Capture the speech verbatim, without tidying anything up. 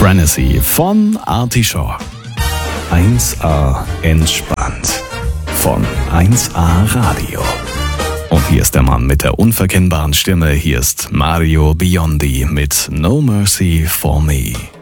Frenzy von Artie Shaw. eins A entspannt von eins A Radio. Und hier ist der Mann mit der unverkennbaren Stimme. Hier ist Mario Biondi mit No Mercy for Me.